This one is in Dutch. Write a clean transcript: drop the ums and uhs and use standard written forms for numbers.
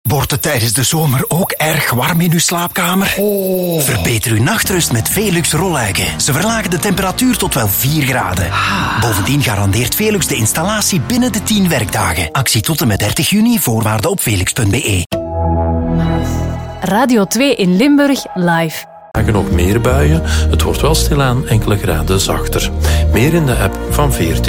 Wordt het tijdens de zomer ook erg warm in uw slaapkamer? Verbeter uw nachtrust met Velux rolluiken. Ze verlagen de temperatuur tot wel 4 graden. Bovendien garandeert Velux de installatie binnen de 10 werkdagen. Actie tot en met 30 juni, voorwaarden op velux.be. Radio 2 in Limburg live. Nog meer buien. Het wordt wel stilaan enkele graden zachter. Meer in de app van VRT